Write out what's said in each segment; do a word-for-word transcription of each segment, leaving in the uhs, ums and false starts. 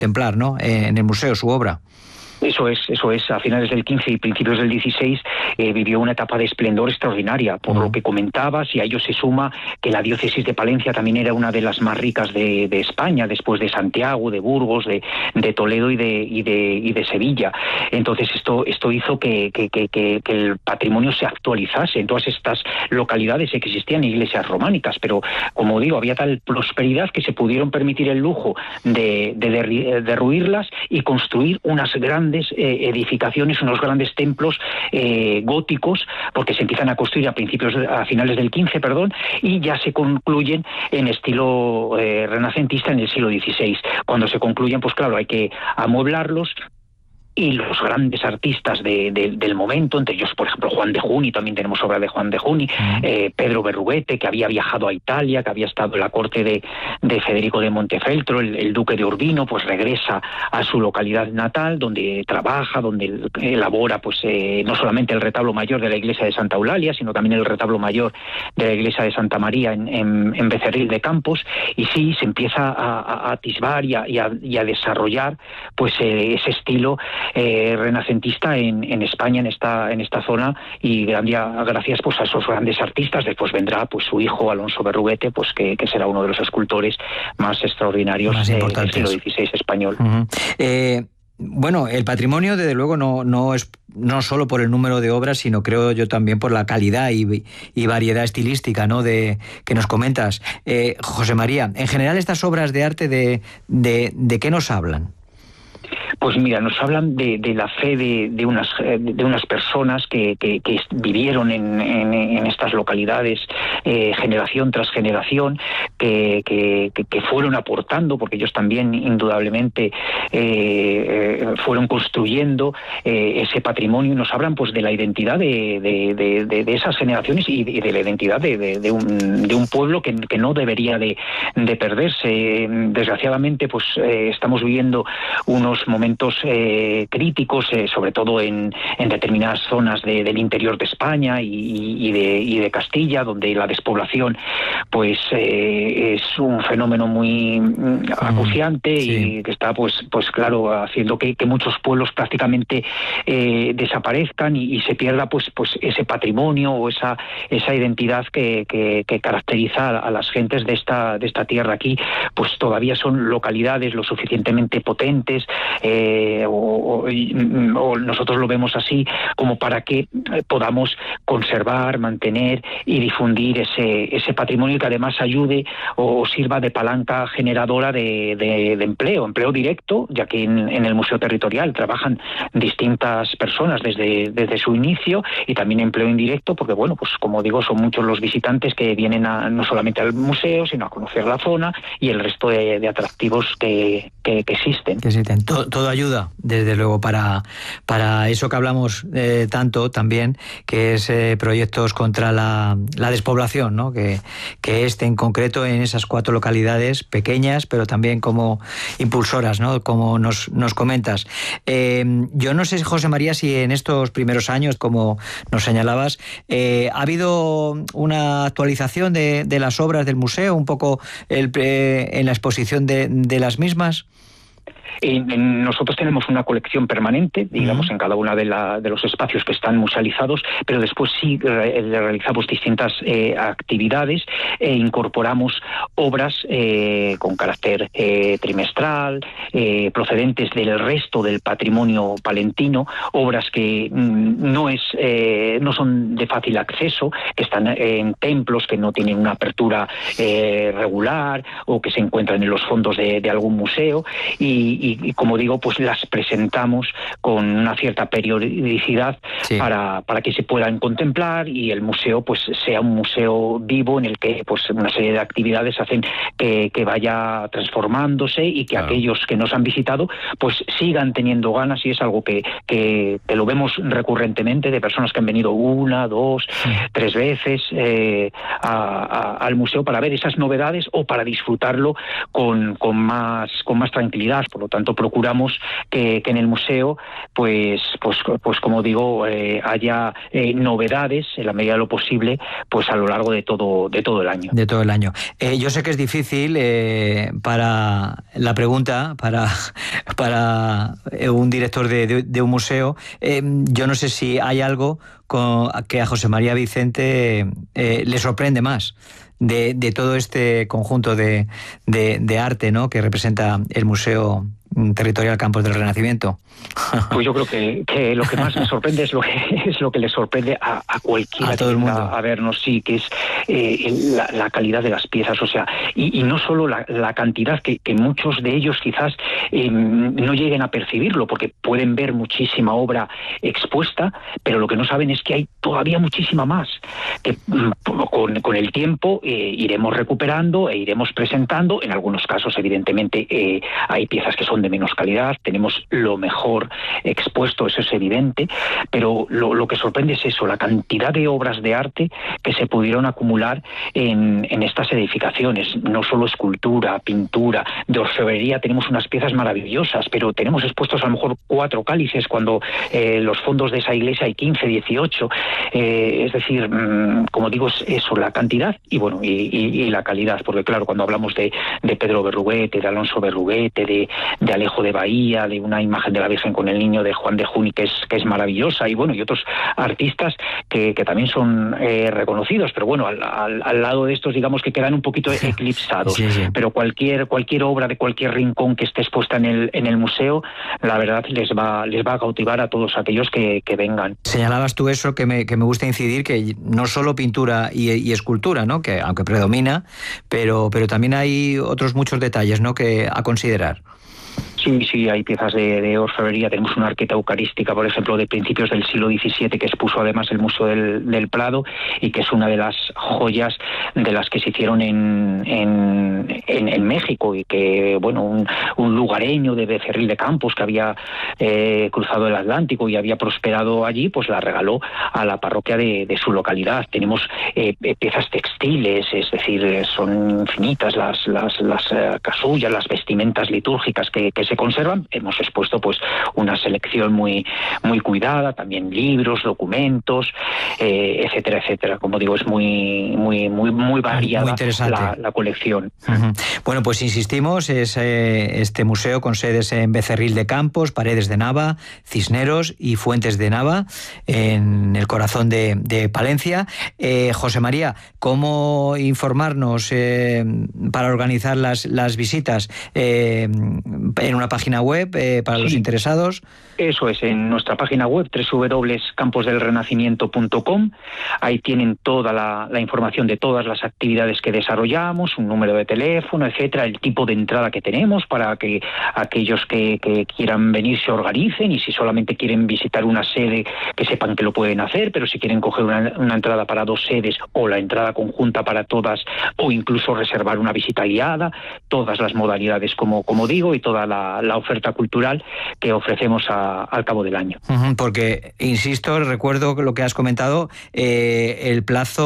contemplar, ¿no?, en el museo, su obra. Eso es, eso es. A finales del quince y principios del dieciséis eh, vivió una etapa de esplendor extraordinaria, por uh-huh. lo que comentabas, y a ello se suma que la diócesis de Palencia también era una de las más ricas de, de España, después de Santiago, de Burgos, de, de Toledo y de, y de, y de Sevilla. Entonces esto, esto hizo que, que, que, que el patrimonio se actualizase en todas estas localidades. Existían iglesias románicas, pero como digo, había tal prosperidad que se pudieron permitir el lujo de, de derruirlas y construir unas grandes Eh, edificaciones, unos grandes templos eh, góticos, porque se empiezan a construir a principios, a finales del quince, perdón, y ya se concluyen en estilo eh, renacentista en el siglo dieciséis. Cuando se concluyen, pues claro, hay que amueblarlos. Y los grandes artistas de, de, del momento, entre ellos, por ejemplo, Juan de Juni, también tenemos obra de Juan de Juni, uh-huh. eh, Pedro Berruguete, que había viajado a Italia, que había estado en la corte de, de Federico de Montefeltro, el, el duque de Urbino, pues regresa a su localidad natal, donde trabaja, donde elabora, pues eh, no solamente el retablo mayor de la iglesia de Santa Eulalia, sino también el retablo mayor de la iglesia de Santa María en, en, en Becerril de Campos, y sí, se empieza a, a atisbar y a, y, a, y a desarrollar, pues eh, ese estilo Eh, renacentista en, en España, en esta en esta zona, y gracias pues a esos grandes artistas. Después vendrá pues su hijo Alonso Berruguete, pues que, que será uno de los escultores más extraordinarios más eh, del siglo dieciséis español. Uh-huh. Eh... Bueno, el patrimonio, desde luego, no, no es no solo por el número de obras, sino creo yo también por la calidad y, y variedad estilística, ¿no?, de que nos comentas. Eh, José María, en general, estas obras de arte, ¿de, de, de qué nos hablan? Pues mira, nos hablan de, de la fe de, de unas de unas personas que, que, que vivieron en, en, en estas localidades eh, generación tras generación, que, que, que fueron aportando, porque ellos también indudablemente eh, fueron construyendo eh, ese patrimonio, y nos hablan pues de la identidad de, de, de, de, de esas generaciones y de, de la identidad de, de, de, un, de un pueblo que, que no debería de, de perderse. Desgraciadamente, pues eh, estamos viviendo unos momentos eh, críticos, eh, sobre todo en, en determinadas zonas de, del interior de España y, y, de, y de Castilla, donde la despoblación pues eh, es un fenómeno muy acuciante, sí. y que está pues pues claro haciendo que, que muchos pueblos prácticamente eh, desaparezcan y, y se pierda pues pues ese patrimonio o esa esa identidad que, que, que caracteriza a las gentes de esta de esta tierra. Aquí pues todavía son localidades lo suficientemente potentes, eh, o, o, o nosotros lo vemos así, como para que podamos conservar, mantener y difundir ese ese patrimonio, que además ayude o sirva de palanca generadora de, de, de empleo, empleo directo, ya que en, en el Museo Territorial trabajan distintas personas desde, desde su inicio, y también empleo indirecto, porque bueno, pues como digo, son muchos los visitantes que vienen a, no solamente al museo, sino a conocer la zona y el resto de, de atractivos que, que, que existen. Que existen. Todo, todo ayuda, desde luego, para, para eso que hablamos eh, tanto también, que es eh, proyectos contra la, la despoblación, ¿no? Que, que este en concreto en esas cuatro localidades pequeñas, pero también como impulsoras, ¿no?, como nos, nos comentas. Eh, yo no sé, José María, si en estos primeros años, como nos señalabas, eh, ha habido una actualización de, de las obras del museo, un poco el, eh, en la exposición de, de las mismas. En, en nosotros tenemos una colección permanente, digamos, uh-huh. en cada uno de, la, de los espacios que están musealizados, pero después sí re, realizamos distintas eh, actividades e incorporamos obras eh, con carácter eh, trimestral, eh, procedentes del resto del patrimonio palentino, obras que mm, no es eh, no son de fácil acceso, que están en templos que no tienen una apertura eh, regular o que se encuentran en los fondos de, de algún museo, y, y Y, y como digo, pues las presentamos con una cierta periodicidad, sí. para, para que se puedan contemplar, y el museo pues sea un museo vivo en el que pues una serie de actividades hacen que, que vaya transformándose, y que claro. aquellos que nos han visitado pues sigan teniendo ganas, y es algo que, que, que lo vemos recurrentemente, de personas que han venido una, dos, sí. tres veces eh, a, a, al museo para ver esas novedades o para disfrutarlo con, con, más, con más tranquilidad. Por lo tanto procuramos que, que en el museo, pues, pues, pues como digo, eh, haya eh, novedades en la medida de lo posible, pues a lo largo de todo, de todo el año. De todo el año. Eh, yo sé que es difícil eh, para la pregunta, para, para un director de, de, de un museo. Eh, yo no sé si hay algo con, que a José María Vicente eh, le sorprende más de, de todo este conjunto de, de, de arte, ¿no?, que representa el Museo Territorial Campos del Renacimiento. Pues yo creo que, que lo que más me sorprende es lo que es lo que le sorprende a, a cualquiera a todo el mundo a, a vernos, sí, que es eh, la, la calidad de las piezas, o sea, y, y no solo la, la cantidad, que, que muchos de ellos quizás eh, no lleguen a percibirlo, porque pueden ver muchísima obra expuesta, pero lo que no saben es que hay todavía muchísima más, que con, con el tiempo eh, iremos recuperando e iremos presentando. En algunos casos, evidentemente, eh, hay piezas que son de menos calidad, tenemos lo mejor expuesto, eso es evidente, pero lo, lo que sorprende es eso, la cantidad de obras de arte que se pudieron acumular en, en estas edificaciones, no solo escultura, pintura, de orfebrería. Tenemos unas piezas maravillosas, pero tenemos expuestos a lo mejor cuatro cálices cuando eh, los fondos de esa iglesia hay quince, dieciocho, eh, es decir, mmm, como digo, es eso, la cantidad y bueno, y, y, y la calidad, porque claro, cuando hablamos de, de Pedro Berruguete, de Alonso Berruguete, de, de Alejo de Bahía, de una imagen de la Virgen con el Niño de Juan de Juni que es, que es maravillosa, y bueno, y otros artistas que, que también son eh, reconocidos, pero bueno, al, al, al lado de estos, digamos que quedan un poquito eclipsados, sí, sí. Pero cualquier cualquier obra de cualquier rincón que esté expuesta en el en el museo, la verdad les va les va a cautivar a todos aquellos que, que vengan. Señalabas tú eso que me, que me gusta incidir, que no solo pintura y, y escultura, ¿no?, que aunque predomina, pero, pero también hay otros muchos detalles, ¿no?, que a considerar. Sí, sí, hay piezas de, de orfebrería. Tenemos una arqueta eucarística, por ejemplo, de principios del siglo diecisiete, que expuso además el Museo del, del Prado, y que es una de las joyas de las que se hicieron en, en, en, en México, y que, bueno, un, un lugareño de Becerril de Campos que había eh, cruzado el Atlántico y había prosperado allí, pues la regaló a la parroquia de, de su localidad. Tenemos eh, piezas textiles, es decir, son infinitas las, las, las uh, casullas, las vestimentas litúrgicas que, que se conservan. Hemos expuesto pues una selección muy muy cuidada, también libros, documentos, eh, etcétera, etcétera. Como digo, es muy muy muy muy variada muy interesante. La, la colección. Uh-huh. Bueno, pues insistimos, es eh, este museo con sedes en Becerril de Campos, Paredes de Nava, Cisneros y Fuentes de Nava, en el corazón de, de Palencia. Eh, José María, ¿cómo informarnos eh, para organizar las, las visitas? Eh, en una página web eh, para sí, los interesados. Eso es, en nuestra página web doble u doble u doble u punto campos del renacimiento punto com. Ahí tienen toda la, la información de todas las actividades que desarrollamos, un número de teléfono, etcétera, el tipo de entrada que tenemos para que aquellos que, que quieran venir se organicen, y si solamente quieren visitar una sede, que sepan que lo pueden hacer, pero si quieren coger una, una entrada para dos sedes o la entrada conjunta para todas, o incluso reservar una visita guiada, todas las modalidades, como, como digo, y toda la, la oferta cultural que ofrecemos a, al cabo del año. Uh-huh, porque, insisto, recuerdo lo que has comentado, eh, el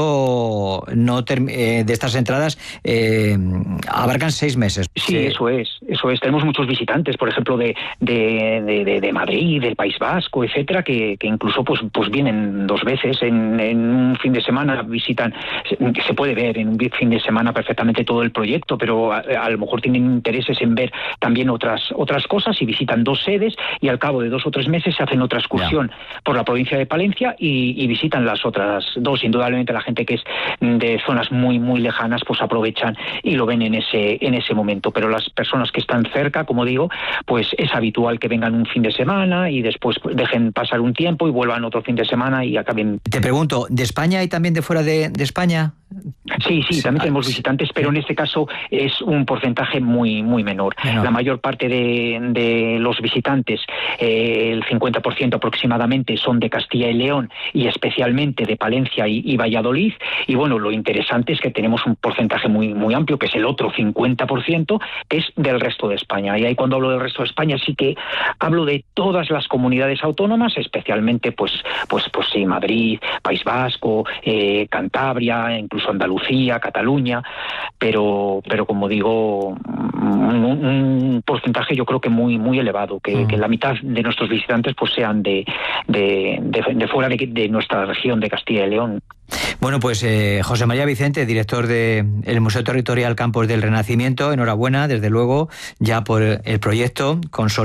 plazo no term- eh, de estas entradas eh, abarcan seis meses. Sí, sí, eso es, eso es. Tenemos muchos visitantes, por ejemplo, de, de, de, de Madrid, del País Vasco, etcétera, que, que incluso pues, pues vienen dos veces en, en un fin de semana, visitan, se, se puede ver en un fin de semana perfectamente todo el proyecto, pero a, a lo mejor tienen intereses en ver también otras otras cosas y visitan dos sedes, y al cabo de dos o tres meses se hacen otra excursión yeah. por la provincia de Palencia y, y visitan las otras dos. Indudablemente la gente que es de zonas muy muy lejanas pues aprovechan y lo ven en ese en ese momento, pero las personas que están cerca, como digo, pues es habitual que vengan un fin de semana y después pues, dejen pasar un tiempo y vuelvan otro fin de semana y acaben. Te pregunto, ¿de España y también de fuera de, de España? Sí, sí, también tenemos visitantes, pero en este caso es un porcentaje muy muy menor. menor. La mayor parte de, de los visitantes, eh, el cincuenta por ciento aproximadamente, son de Castilla y León y especialmente de Palencia y, y Valladolid. Y bueno, lo interesante es que tenemos un porcentaje muy muy amplio, que es el otro cincuenta por ciento, que es del resto de España. Y ahí, cuando hablo del resto de España, sí que hablo de todas las comunidades autónomas, especialmente pues pues pues sí, Madrid, País Vasco, eh, Cantabria, incluso Andalucía, Andalucía, Cataluña, pero, pero como digo, un, un porcentaje yo creo que muy, muy elevado, que, mm. que la mitad de nuestros visitantes pues sean de, de, de, de fuera de, de nuestra región de Castilla y León. Bueno, pues eh, José María Vicente, director del Museo Territorial Campos del Renacimiento, enhorabuena, desde luego, ya por el proyecto consolidado